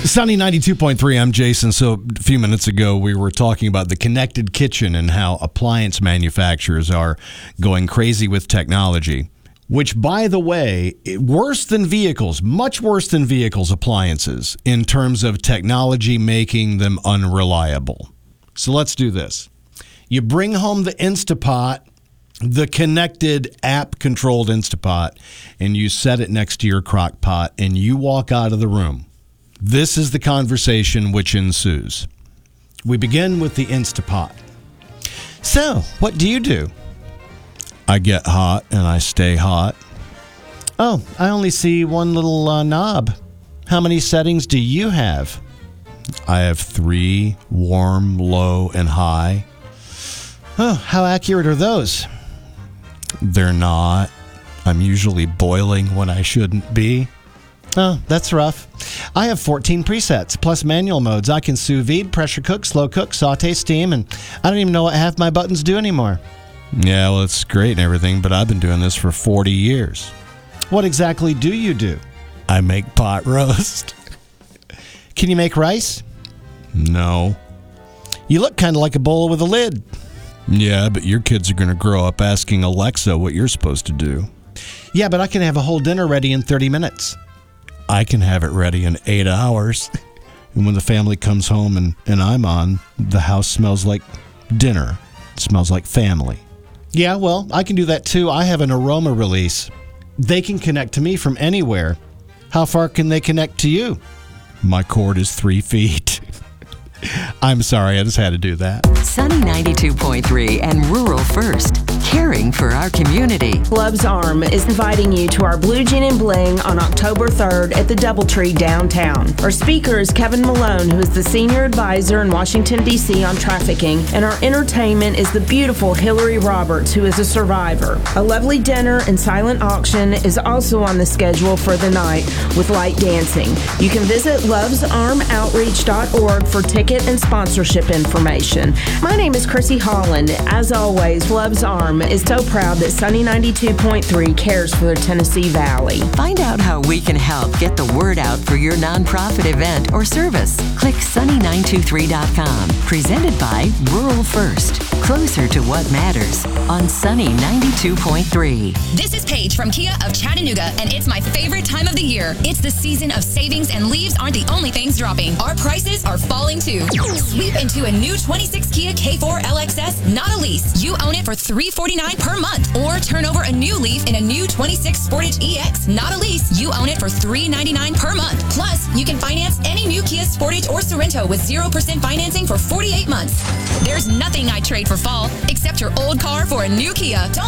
Sunny 92.3, I'm Jason. So a few minutes ago, we were talking about the connected kitchen and how appliance manufacturers are going crazy with technology, which, by the way, worse than vehicles, much worse than vehicles, appliances, in terms of technology making them unreliable. So let's do this. You bring home the Instapot, the connected app-controlled Instapot, and you set it next to your crock pot, and you walk out of the room. This is the conversation which ensues. We begin with the Instapot. So, what do you do? I get hot and I stay hot. Oh, I only see one little knob. How many settings do you have? I have 3, warm, low, and high. Oh, how accurate are those? They're not. I'm usually boiling when I shouldn't be. Oh, that's rough. I have 14 presets, plus manual modes. I can sous vide, pressure cook, slow cook, saute, steam, and I don't even know what half my buttons do anymore. Yeah, well, it's great and everything, but I've been doing this for 40 years. What exactly do you do? I make pot roast. Can you make rice? No. You look kind of like a bowl with a lid. Yeah, but your kids are going to grow up asking Alexa what you're supposed to do. Yeah, but I can have a whole dinner ready in 30 minutes. I can have it ready in 8 hours. And when the family comes home and I'm on, the house smells like dinner. It smells like family. Yeah, well, I can do that too. I have an aroma release. They can connect to me from anywhere. How far can they connect to you? My cord is 3 feet. I'm sorry, I just had to do that. Sunny 92.3 and Rural First, caring for our community. Love's Arm is inviting you to our Blue Jean and Bling on October 3rd at the Doubletree downtown. Our speaker is Kevin Malone, who is the senior advisor in Washington, D.C. on trafficking, and our entertainment is the beautiful Hillary Roberts, who is a survivor. A lovely dinner and silent auction is also on the schedule for the night with light dancing. You can visit lovesarmoutreach.org for ticket and sponsorship information. My name is Chrissy Holland. As always, Love's Arm is so proud that Sunny 92.3 cares for the Tennessee Valley. Find out how we can help get the word out for your nonprofit event or service. Click sunny923.com. Presented by Rural First. Closer to what matters on Sunny 92.3. This is Paige from Kia of Chattanooga, and it's my favorite time of the year. It's the season of savings, and leaves aren't the only things dropping. Our prices are falling too. Sweep into a new 26 Kia K4 LXS, not a lease. You own it for $349 per month. Or turn over a new leaf in a new 26 Sportage EX, not a lease. You own it for $399 per month. Plus, you can finance any new Kia Sportage or Sorento with 0% financing for 48 months. There's nothing I'd trade for fall, except your old car for a new Kia. Don't